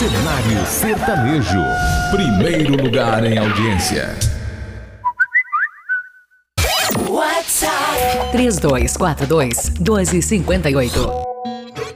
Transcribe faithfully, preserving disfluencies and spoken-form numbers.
Cenário Sertanejo. Primeiro lugar em audiência. WhatsApp três dois quatro dois, um dois cinco oito.